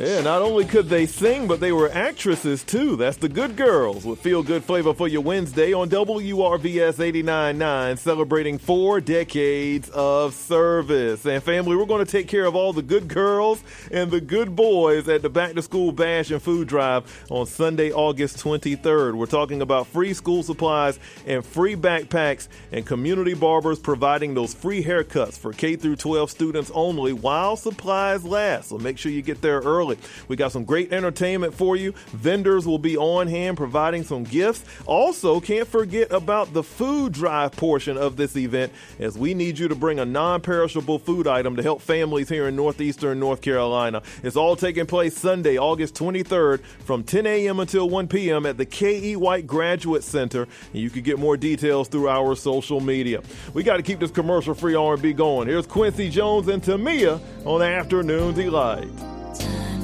Yeah, not only could they sing, but they were actresses too. That's the Good Girls with Feel Good Flavor for your Wednesday on WRVS 89.9, celebrating 4 decades of service. And family, we're going to take care of all the good girls and the good boys at the Back to School Bash and Food Drive on Sunday, August 23rd. We're talking about free school supplies and free backpacks and community barbers providing those free haircuts for K through 12 students only while supplies last. So make sure you get there early. We got some great entertainment for you. Vendors will be on hand providing some gifts. Also, can't forget about the food drive portion of this event, as we need you to bring a non-perishable food item to help families here in northeastern North Carolina. It's all taking place Sunday, August 23rd from 10 a.m. until 1 p.m. at the K.E. White Graduate Center. And you can get more details through our social media. We got to keep this commercial-free R&B going. Here's Quincy Jones and Tamia on Afternoon Delight.